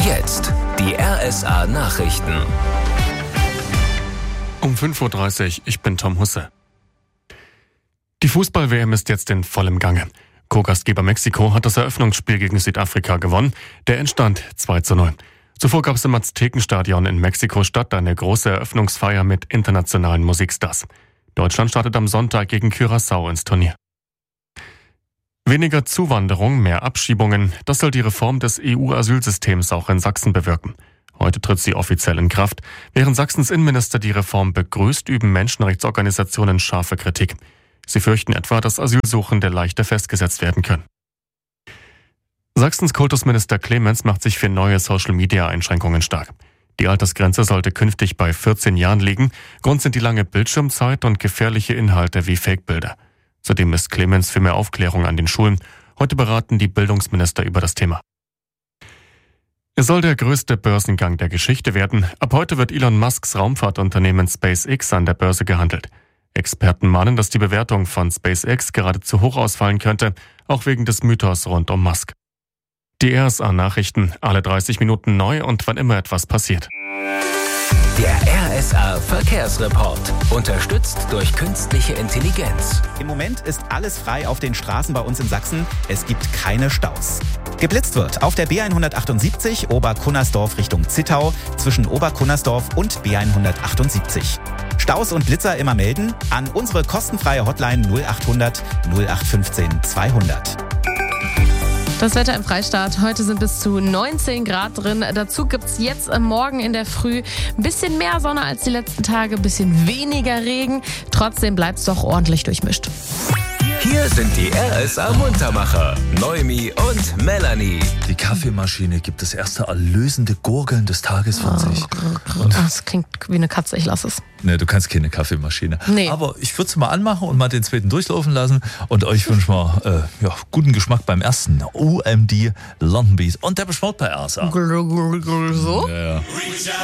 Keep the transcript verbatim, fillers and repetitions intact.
Jetzt die R S A Nachrichten. Um fünf Uhr dreißig, ich bin Tom Husse. Die Fußball-W M ist jetzt in vollem Gange. Co-Gastgeber Mexiko hat das Eröffnungsspiel gegen Südafrika gewonnen. Der Endstand zwei zu null. Zuvor gab es im Aztekenstadion in Mexiko-Stadt eine große Eröffnungsfeier mit internationalen Musikstars. Deutschland startet am Sonntag gegen Curaçao ins Turnier. Weniger Zuwanderung, mehr Abschiebungen, das soll die Reform des E U-Asylsystems auch in Sachsen bewirken. Heute tritt sie offiziell in Kraft. Während Sachsens Innenminister die Reform begrüßt, üben Menschenrechtsorganisationen scharfe Kritik. Sie fürchten etwa, dass Asylsuchende leichter festgesetzt werden können. Sachsens Kultusminister Clemens macht sich für neue Social-Media-Einschränkungen stark. Die Altersgrenze sollte künftig bei vierzehn Jahren liegen. Grund sind die lange Bildschirmzeit und gefährliche Inhalte wie Fake-Bilder. Zudem ist Clemens für mehr Aufklärung an den Schulen. Heute beraten die Bildungsminister über das Thema. Es soll der größte Börsengang der Geschichte werden. Ab heute wird Elon Musks Raumfahrtunternehmen SpaceX an der Börse gehandelt. Experten mahnen, dass die Bewertung von SpaceX gerade zu hoch ausfallen könnte, auch wegen des Mythos rund um Musk. Die R S A-Nachrichten, alle dreißig Minuten neu und wann immer etwas passiert. Der R S A Verkehrsreport, unterstützt durch künstliche Intelligenz. Im Moment ist alles frei auf den Straßen bei uns in Sachsen. Es gibt keine Staus. Geblitzt wird auf der B hundertachtundsiebzig Oberkunnersdorf Richtung Zittau zwischen Oberkunnersdorf und B hundertachtundsiebzig. Staus und Blitzer immer melden an unsere kostenfreie Hotline null achthundert null acht fünfzehn zweihundert. Das Wetter im Freistaat. Heute sind bis zu neunzehn Grad drin. Dazu gibt es jetzt am Morgen in der Früh ein bisschen mehr Sonne als die letzten Tage, ein bisschen weniger Regen. Trotzdem bleibt es doch ordentlich durchmischt. Hier sind die R S A Muntermacher, Noemi und Melanie. Die Kaffeemaschine gibt das erste erlösende Gurgeln des Tages von sich. Und das klingt wie eine Katze, ich lasse es. Ne, du kannst keine Kaffeemaschine. Nee. Aber ich würde es mal anmachen und mal den zweiten durchlaufen lassen. Und euch wünsche mal äh, ja, guten Geschmack beim ersten. O M D London Beat und der Beschwort bei R S A. So? Ja, ja.